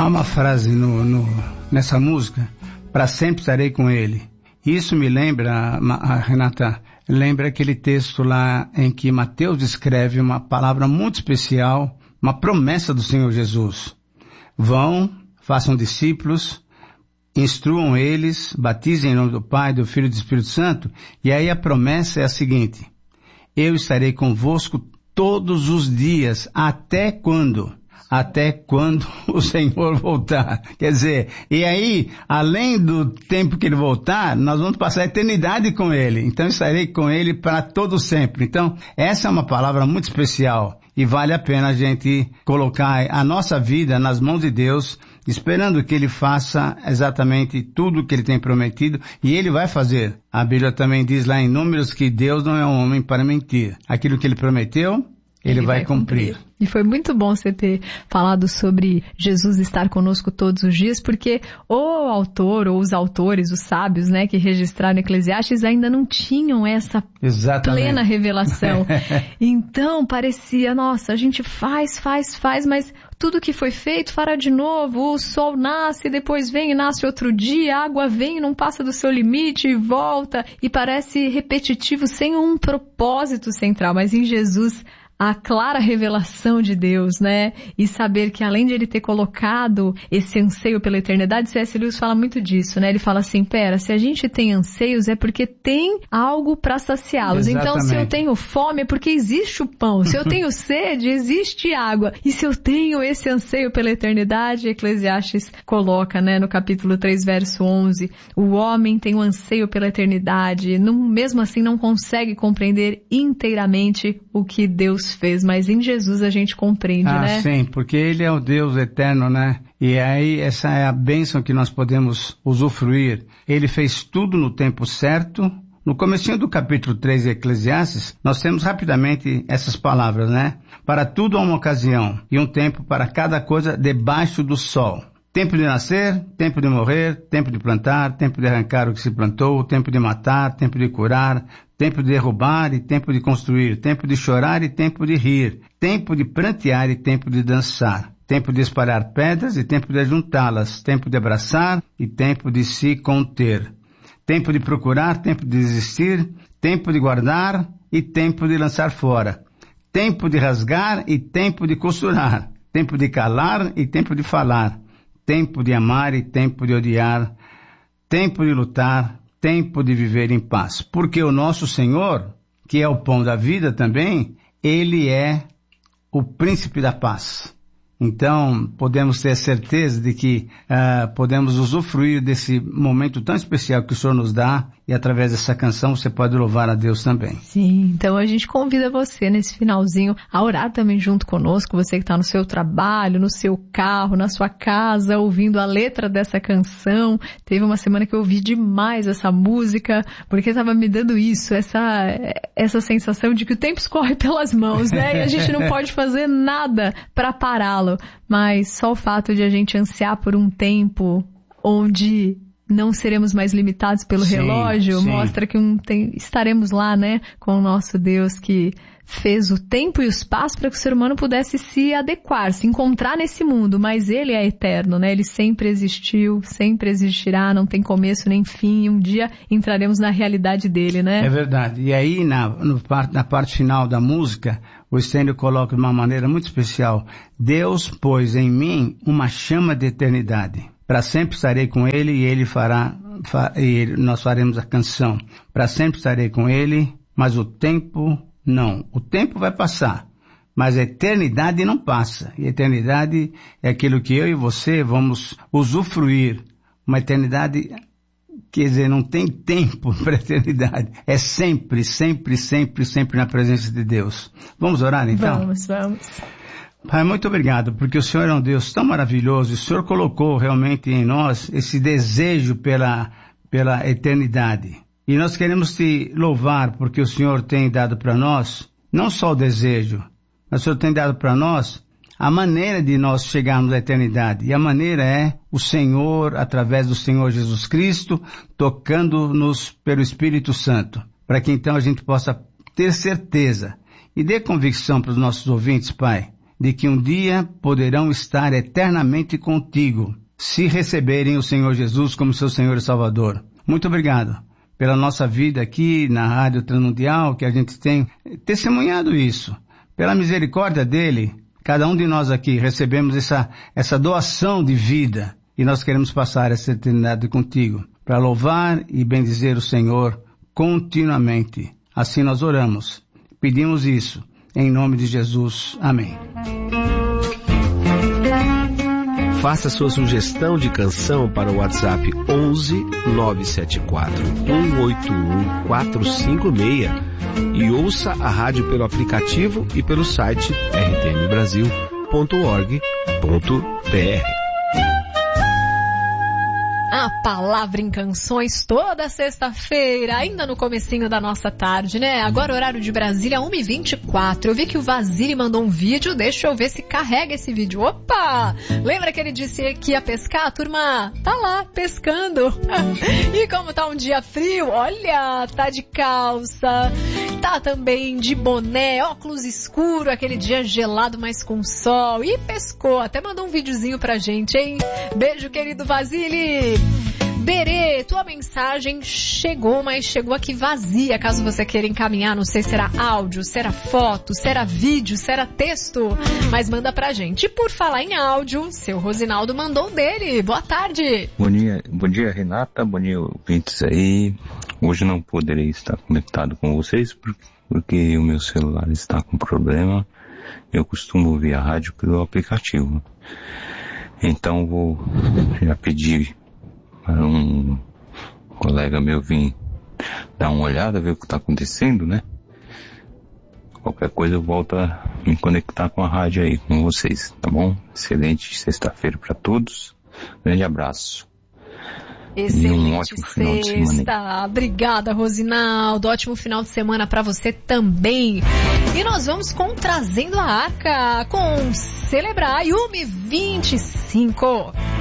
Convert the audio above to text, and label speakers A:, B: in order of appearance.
A: Há uma frase nessa música, para sempre estarei com ele. Isso me lembra, Renata, lembra aquele texto lá em que Mateus descreve uma palavra muito especial, uma promessa do Senhor Jesus. Vão, façam discípulos, instruam eles, batizem em nome do Pai, do Filho e do Espírito Santo, e aí a promessa é a seguinte: eu estarei convosco todos os dias, até quando? Até quando o Senhor voltar. Quer dizer, e aí, além do tempo que ele voltar, nós vamos passar a eternidade com ele. Então, estarei com ele para todo sempre. Então, essa é uma palavra muito especial e vale a pena a gente colocar a nossa vida nas mãos de Deus, esperando que ele faça exatamente tudo o que ele tem prometido, e ele vai fazer. A Bíblia também diz lá em Números que Deus não é um homem para mentir. Aquilo que ele prometeu, ele vai cumprir.
B: E foi muito bom você ter falado sobre Jesus estar conosco todos os dias, porque o autor, ou os autores, os sábios, né, que registraram Eclesiastes ainda não tinham essa plena revelação. Então, parecia, nossa, a gente faz, mas tudo que foi feito fará de novo. O sol nasce, depois vem e nasce outro dia, a água vem e não passa do seu limite e volta. E parece repetitivo, sem um propósito central. Mas em Jesus, a clara revelação de Deus, né? E saber que além de ele ter colocado esse anseio pela eternidade, C.S. Lewis fala muito disso, né? Ele fala assim, se a gente tem anseios é porque tem algo para saciá-los. Então, se eu tenho fome é porque existe o pão. Se eu tenho sede, existe água. E se eu tenho esse anseio pela eternidade, Eclesiastes coloca, né? No capítulo 3, verso 11, o homem tem um anseio pela eternidade, mesmo assim não consegue compreender inteiramente o que Deus fez, mas em Jesus a gente compreende, né?
A: Sim, porque ele é o Deus eterno, né? E aí essa é a bênção que nós podemos usufruir. Ele fez tudo no tempo certo. No comecinho do capítulo 3 de Eclesiastes, nós temos rapidamente essas palavras, né? Para tudo há uma ocasião e um tempo para cada coisa debaixo do sol. Tempo de nascer, tempo de morrer, tempo de plantar, tempo de arrancar o que se plantou, tempo de matar, tempo de curar, tempo de derrubar e tempo de construir, tempo de chorar e tempo de rir, tempo de prantear e tempo de dançar, tempo de espalhar pedras e tempo de ajuntá-las, tempo de abraçar e tempo de se conter, tempo de procurar, tempo de desistir, tempo de guardar e tempo de lançar fora, tempo de rasgar e tempo de costurar, tempo de calar e tempo de falar, tempo de amar e tempo de odiar, tempo de lutar, tempo de viver em paz. Porque o nosso Senhor, que é o pão da vida também, ele é o príncipe da paz. Então, podemos ter certeza de que podemos usufruir desse momento tão especial que o Senhor nos dá, e através dessa canção você pode louvar a Deus também.
B: Sim, então a gente convida você nesse finalzinho a orar também junto conosco, você que está no seu trabalho, no seu carro, na sua casa, ouvindo a letra dessa canção. Teve uma semana que eu ouvi demais essa música, porque estava me dando isso, essa sensação de que o tempo escorre pelas mãos, né? E a gente não pode fazer nada para pará-lo, mas só o fato de a gente ansiar por um tempo onde não seremos mais limitados pelo relógio, mostra que estaremos lá, né, com o nosso Deus que fez o tempo e o espaço para que o ser humano pudesse se adequar, se encontrar nesse mundo, mas ele é eterno, né? Ele sempre existiu, sempre existirá, não tem começo nem fim, e um dia entraremos na realidade dele, né?
A: É verdade. E aí, na parte final da música, o Stênio coloca de uma maneira muito especial: Deus pôs em mim uma chama de eternidade. Para sempre estarei com ele e ele nós faremos a canção. Para sempre estarei com ele, mas o tempo não. O tempo vai passar, mas a eternidade não passa. E a eternidade é aquilo que eu e você vamos usufruir. Uma eternidade, quer dizer, não tem tempo para a eternidade. É sempre, sempre, sempre, sempre na presença de Deus. Vamos orar então?
B: Vamos.
A: Pai, muito obrigado, porque o Senhor é um Deus tão maravilhoso. O Senhor colocou realmente em nós esse desejo pela eternidade. E nós queremos te louvar, porque o Senhor tem dado para nós, não só o desejo, mas o Senhor tem dado para nós a maneira de nós chegarmos à eternidade. E a maneira é o Senhor, através do Senhor Jesus Cristo, tocando-nos pelo Espírito Santo, para que então a gente possa ter certeza e dê convicção para os nossos ouvintes, Pai, de que um dia poderão estar eternamente contigo, se receberem o Senhor Jesus como seu Senhor e Salvador. Muito obrigado pela nossa vida aqui na Rádio Transmundial, que a gente tem testemunhado isso. Pela misericórdia dele, cada um de nós aqui recebemos essa doação de vida e nós queremos passar essa eternidade contigo para louvar e bendizer o Senhor continuamente. Assim nós oramos. Pedimos isso em nome de Jesus. Amém.
C: Faça sua sugestão de canção para o WhatsApp 11 974 181 456 e ouça a rádio pelo aplicativo e pelo site rtmbrasil.org.br.
B: A Palavra em Canções toda sexta-feira, ainda no comecinho da nossa tarde, né? Agora horário de Brasília, 1h24. Eu vi que o Vasile mandou um vídeo, deixa eu ver se carrega esse vídeo. Opa! Lembra que ele disse que ia pescar? Turma, tá lá, pescando. E como tá um dia frio, olha, tá de calça, tá também de boné, óculos escuro, aquele dia gelado, mas com sol. E pescou, até mandou um videozinho pra gente, hein? Beijo, querido Vasile! Berê, tua mensagem chegou, mas chegou aqui vazia, caso você queira encaminhar, não sei se será áudio, será foto, será vídeo, será texto, mas manda pra gente. E por falar em áudio, seu Rosinaldo mandou dele. Boa tarde.
D: Bom dia Renata, bom dia ouvintes aí. Hoje não poderei estar conectado com vocês porque o meu celular está com problema. Eu costumo ouvir a rádio pelo aplicativo. Então vou já pedir para um colega meu vir dar uma olhada, ver o que está acontecendo, né? Qualquer coisa eu volto a me conectar com a rádio aí, com vocês, tá bom? Excelente sexta-feira para todos. Grande abraço.
B: Excelente,
D: e um ótimo final de semana.
B: Obrigada, Rosinaldo. Ótimo final de semana para você também. E nós vamos com Trazendo a Arca, com Celebrar 1h25.